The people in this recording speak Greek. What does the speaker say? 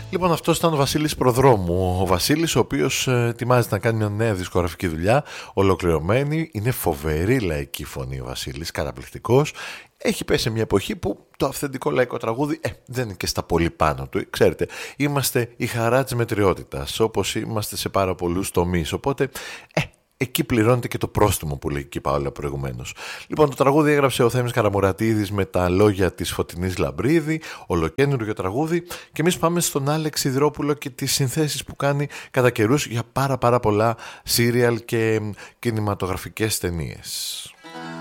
Λοιπόν, αυτό ήταν ο Βασίλης Προδρόμου. Ο Βασίλης, ο οποίος ετοιμάζεται να κάνει μια νέα δισκογραφική δουλειά, ολοκληρωμένη. Είναι φοβερή λαϊκή φωνή ο Βασίλης, καταπληκτικός. Έχει πέσει σε μια εποχή που το αυθεντικό λαϊκό τραγούδι δεν είναι και στα πολύ πάνω του. Ξέρετε, είμαστε η χαρά της μετριότητας, όπως είμαστε σε πάρα πολλούς τομείς. Οπότε, εκεί πληρώνεται και το πρόστιμο που λέει και η Παόλα προηγουμένως. Λοιπόν, το τραγούδι έγραψε ο Θέμης Καραμουρατίδης με τα λόγια της Φωτεινής Λαμπρίδη, ολοκαίνουργιο τραγούδι, και εμείς πάμε στον Άλεξ Σιδηρόπουλο και τις συνθέσεις που κάνει κατά καιρούς για πάρα πολλά σύριαλ και κινηματογραφικές ταινίες.